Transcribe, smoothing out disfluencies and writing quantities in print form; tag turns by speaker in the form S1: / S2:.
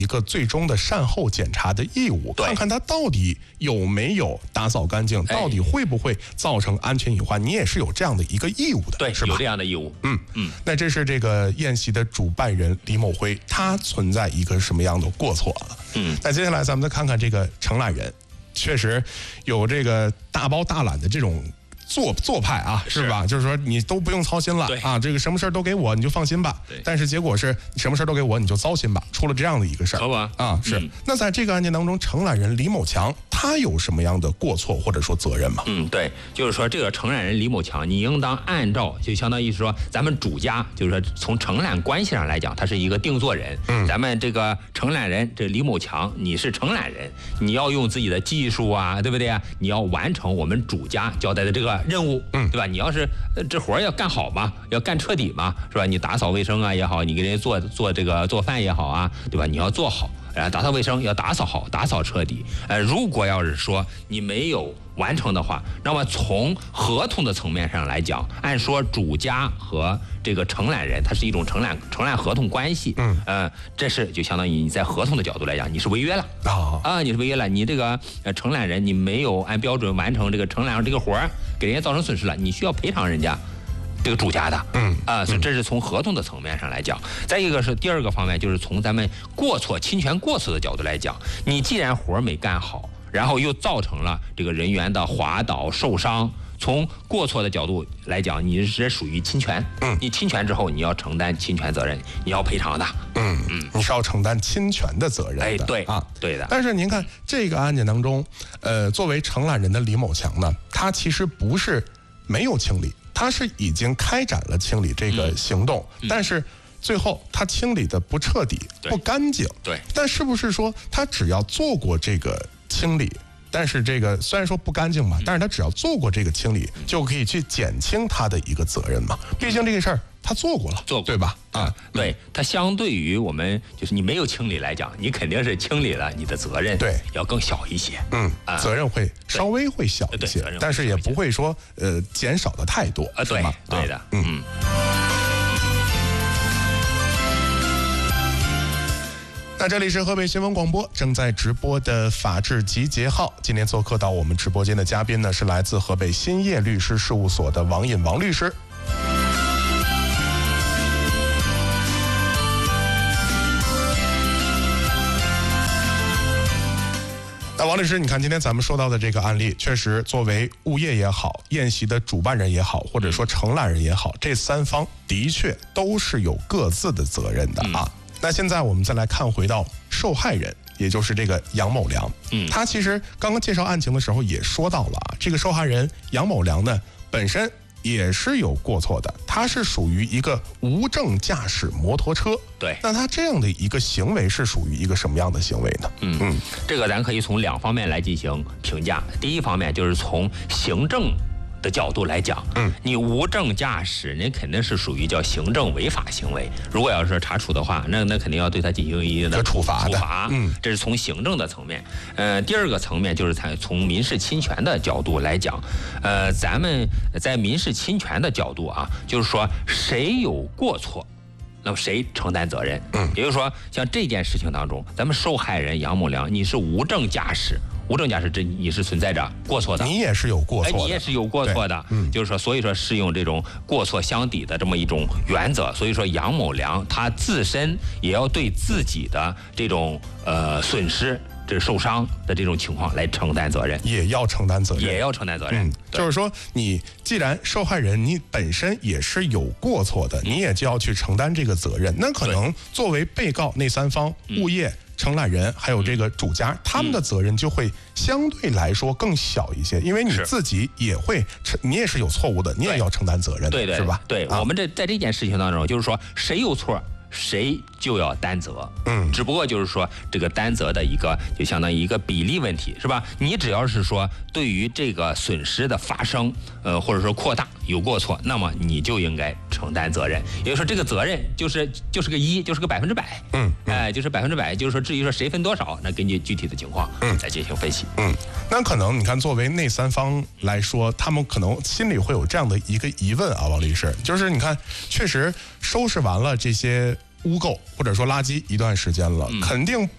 S1: 一个最终的善后检查的义务，看看它到底有没有打扫干净，到底会不会造成安全隐患，你也是有这样的一个义务的，
S2: 对，
S1: 是吧？
S2: 有这样的义务。
S1: 那这是这个宴席的主办人李某辉，他存在一个什么样的过错了？那接下来咱们再看看这个承揽人，确实有这个大包大揽的这种做派啊，是吧？就是说你都不用操心了啊，这个什么事儿都给我，你就放心吧。但是结果是什么事儿都给我，你就糟心吧，出了这样的一个事儿，
S2: 可不
S1: 啊？是。那在这个案件当中，承揽人李某强他有什么样的过错或者说责任吗？
S2: 对，就是说这个承揽人李某强，你应当按照就相当于说咱们主家，就是说从承揽关系上来讲，他是一个定作人。咱们这个承揽人这李某强，你是承揽人，你要用自己的技术啊，对不对啊？你要完成我们主家交代的这个任务，对吧？你要是这活要干好嘛，要干彻底嘛，是吧？你打扫卫生啊也好，你给人家做这个做饭也好啊，对吧？你要做好。打扫卫生要打扫好，打扫彻底。如果要是说你没有完成的话，那么从合同的层面上来讲，按说主家和这个承揽人，它是一种承揽合同关系。这是就相当于你在合同的角度来讲，你是违约了你是违约了。你这个承揽人你没有按标准完成这个承揽这个活儿，给人家造成损失了，你需要赔偿人家。这个主家的，所以这是从合同的层面上来讲。再一个是第二个方面，就是从咱们侵权过错的角度来讲，你既然活没干好，然后又造成了这个人员的滑倒受伤，从过错的角度来讲，你是属于侵权。你侵权之后，你要承担侵权责任，你要赔偿的。
S1: 你是要承担侵权的责任的。
S2: 对的。
S1: 但是您看这个案件当中，作为承揽人的李某强呢，他其实不是没有清理。他是已经开展了清理这个行动，但是最后他清理的不彻底、不干净。但是不是说他只要做过这个清理，但是这个虽然说不干净嘛，但是他只要做过这个清理，就可以去减轻他的一个责任嘛？毕竟这个事儿他做过了，对吧？
S2: 对，他相对于我们就是你没有清理来讲，你肯定是清理了，你的责任要更小一些。
S1: 责任会稍微会小一些，但是也不会说减少的太多，是吗？
S2: 对的。
S1: 那这里是河北新闻广播正在直播的法治集结号，今天做客到我们直播间的嘉宾呢是来自河北兴业律师事务所的王引王律师。那王律师，你看今天咱们说到的这个案例，确实作为物业也好，宴席的主办人也好，或者说承揽人也好，这三方的确都是有各自的责任的啊。那现在我们再来看回到受害人，也就是这个杨某良。他其实刚刚介绍案情的时候也说到了啊，这个受害人杨某良呢本身也是有过错的，他是属于一个无证驾驶摩托车。那他这样的一个行为是属于一个什么样的行为呢？
S2: 这个咱可以从两方面来进行评价。第一方面就是从行政的角度来讲，你无证驾驶，那肯定是属于叫行政违法行为。如果要是查处的话，那肯定要对他进行一定的处罚。这是从行政的层面。第二个层面就是从民事侵权的角度来讲，咱们在民事侵权的角度啊，就是说谁有过错，那么谁承担责任？也就是说，像这件事情当中，咱们受害人杨某良，你是无证驾驶。无证驾驶，这你是存在着过错的，
S1: 你也是有过错的，
S2: 你也是有过错的。就是说，所以说适用这种过错相抵的这么一种原则。所以说，杨某良他自身也要对自己的这种损失、这受伤的这种情况来承担责任，
S1: 也要承担责任，就是说，你既然受害人你本身也是有过错的，你也就要去承担这个责任。那可能作为被告那三方，物业、承揽人还有这个主家，他们的责任就会相对来说更小一些，因为你自己也会，你也是有错误的，你也要承担责任的，是吧？
S2: 对，我们在这件事情当中，就是说谁有错，谁就要担责。只不过就是说这个担责的一个就相当于一个比例问题，是吧？你只要是说对于这个损失的发生，或者说扩大有过错，那么你就应该承担责任。也就是说这个责任就是个就是个100%。就是100%，就是说至于说谁分多少，那根据具体的情况再进行分析。
S1: 那可能你看作为那三方来说，他们可能心里会有这样的一个疑问啊，王律师，就是你看确实收拾完了这些污垢或者说垃圾一段时间了，肯定